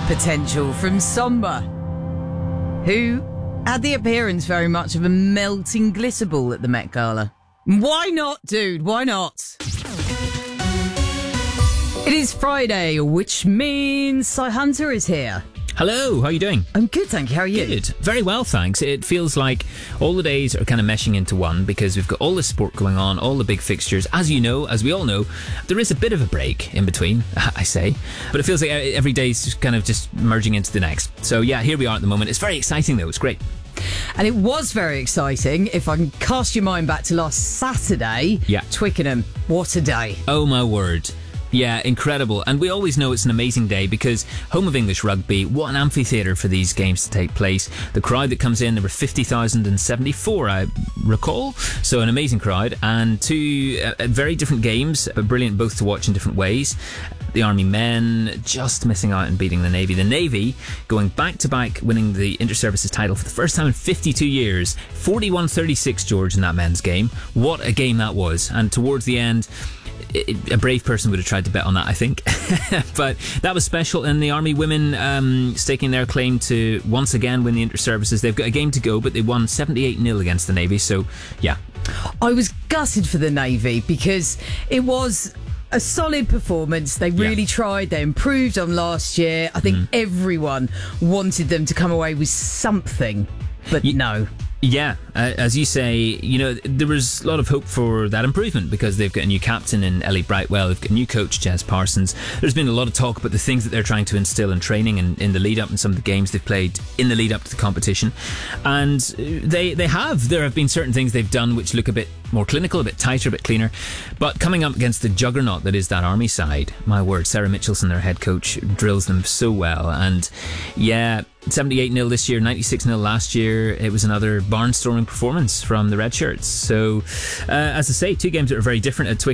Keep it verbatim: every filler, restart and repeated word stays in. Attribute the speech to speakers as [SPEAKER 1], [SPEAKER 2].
[SPEAKER 1] potential from Somber, who had the appearance very much of a melting glitter ball at the Met Gala. Why not, dude? Why not? It is Friday, which means Cy Hunter is here.
[SPEAKER 2] Hello, how are you doing?
[SPEAKER 1] I'm good, thank you. How are you?
[SPEAKER 2] Good. Very well, thanks. It feels like all the days are kind of meshing into one because we've got all the sport going on, all the big fixtures. As you know, as we all know, there is a bit of a break in between, I say. But it feels like every day's just kind of just merging into the next. So yeah, here we are at the moment. It's very exciting though, it's great.
[SPEAKER 1] And it was very exciting. If I can cast your mind back to last Saturday,
[SPEAKER 2] yeah.
[SPEAKER 1] Twickenham, what a day.
[SPEAKER 2] Oh my word. Yeah, incredible. And we always know it's an amazing day because home of English rugby, what an amphitheatre for these games to take place. The crowd that comes in, there were fifty thousand seventy-four, I recall. So an amazing crowd. And two uh, very different games, but brilliant both to watch in different ways. The Army men just missing out and beating the Navy. The Navy going back-to-back, winning the Inter-Services title for the first time in fifty-two years. forty-one thirty-six, George, in that men's game. What a game that was. And towards the end, It, a brave person would have tried to bet on that, I think. But that was special. And the Army women um, staking their claim to once again win the Inter-Services. They've got a game to go, but they won seventy-eight nil against the Navy. So, yeah.
[SPEAKER 1] I was gutted for the Navy because it was a solid performance. They really yeah. tried. They improved on last year. I think mm. everyone wanted them to come away with something, but y- no.
[SPEAKER 2] Yeah, uh, as you say, you know, there was a lot of hope for that improvement because they've got a new captain in Ellie Brightwell, they've got a new coach, Jez Parsons. There's been a lot of talk about the things that they're trying to instill in training and in the lead up and some of the games they've played in the lead up to the competition. And they they have. There have been certain things they've done which look a bit more clinical, a bit tighter, a bit cleaner. But coming up against the juggernaut that is that Army side, my word, Sarah Mitchelson, their head coach, drills them so well. And yeah, seventy-eight nil this year, ninety-six nil last year. It was another barnstorming performance from the Red Shirts. So, uh, as I say, two games that are very different at Twickenham.